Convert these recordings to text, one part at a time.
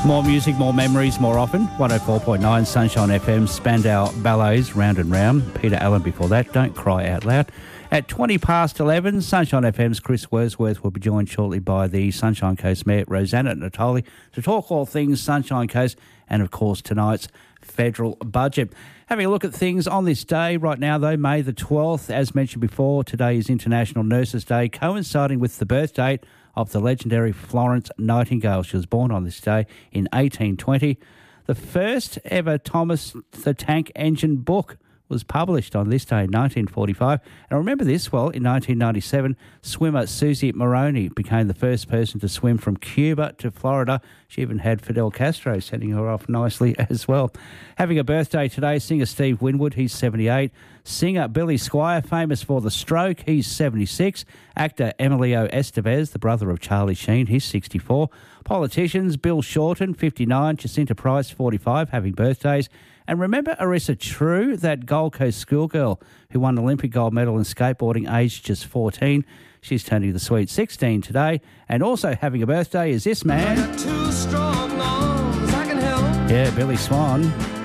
More music, more memories, more often. 104.9 Sunshine FM, Spandau Ballets, Round and Round. Peter Allen before that, Don't Cry Out Loud. At 20 past 11, Sunshine FM's Chris Wordsworth will be joined shortly by the Sunshine Coast Mayor, Rosanna Natoli, to talk all things Sunshine Coast and, of course, tonight's federal budget. Having a look at things on this day right now, though, May the 12th, as mentioned before, today is International Nurses Day, coinciding with the birth date of the legendary Florence Nightingale. She was born on this day in 1820. The first ever Thomas the Tank Engine book was published on this day in 1945. And I remember this well, in 1997, swimmer Susie Moroney became the first person to swim from Cuba to Florida. She even had Fidel Castro sending her off nicely as well. Having a birthday today, singer Steve Winwood, he's 78. Singer Billy Squire, famous for The Stroke, he's 76. Actor Emilio Estevez, the brother of Charlie Sheen, he's 64. Politicians, Bill Shorten, 59. Jacinta Price, 45, having birthdays. And remember Arissa True, that Gold Coast schoolgirl who won an Olympic gold medal in skateboarding, aged just 14. She's turning the sweet 16 today. And also having a birthday is this man. I got two strong arms, I can help. Yeah, Billy Swan.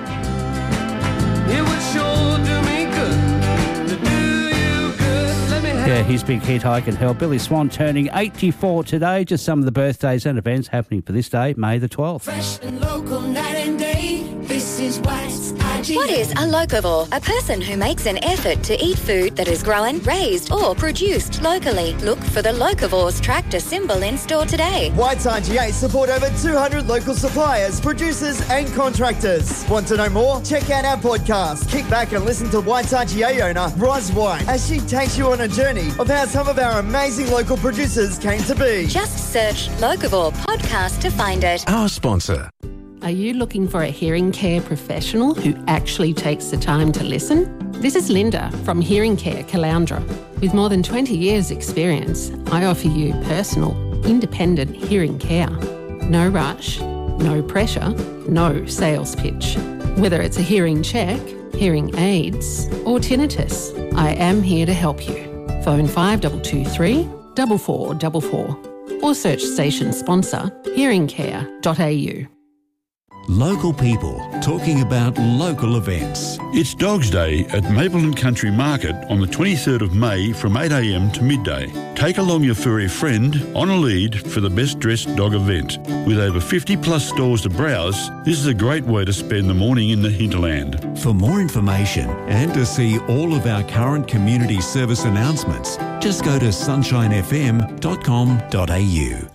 It would sure do me good to do you good. Let me help. Yeah, his big hit, I Can Help. Billy Swan turning 84 today. Just some of the birthdays and events happening for this day, May the 12th. Fresh and local, night and day. This is White's IGA. What is a locavore? A person who makes an effort to eat food that is grown, raised or produced locally. Look for the Locavores tractor symbol in store today. White's IGA support over 200 local suppliers, producers and contractors. Want to know more? Check out our podcast. Kick back and listen to White's IGA owner, Roz White, as she takes you on a journey of how some of our amazing local producers came to be. Just search Locavore Podcast to find it. Our sponsor. Are you looking for a hearing care professional who actually takes the time to listen? This is Linda from Hearing Care Caloundra. With more than 20 years' experience, I offer you personal, independent hearing care. No rush, no pressure, no sales pitch. Whether it's a hearing check, hearing aids or tinnitus, I am here to help you. Phone 5223 4444 or search station sponsor hearingcare.au. Local people talking about local events. It's Dogs Day at Mapleton Country Market on the 23rd of May from 8 a.m. to midday. Take along your furry friend on a lead for the best dressed dog event. With over 50 plus stalls to browse, this is a great way to spend the morning in the hinterland. For more information and to see all of our current community service announcements, just go to sunshinefm.com.au.